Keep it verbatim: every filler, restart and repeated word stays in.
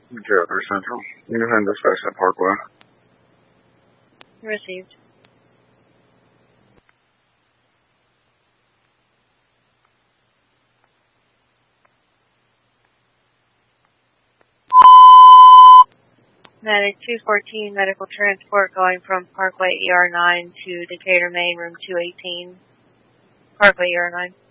Gather Central. Unified dispatch at Parkway. Received. Medic two fourteen, medical transport going from Parkway E R nine to Decatur, Maine, room two eighteen. Parkway E R nine.